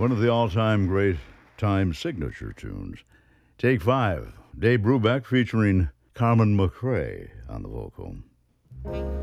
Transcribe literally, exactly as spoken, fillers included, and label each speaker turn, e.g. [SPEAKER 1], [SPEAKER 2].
[SPEAKER 1] One of the all-time great time signature tunes. Take Five, Dave Brubeck featuring Carmen McRae on the vocal.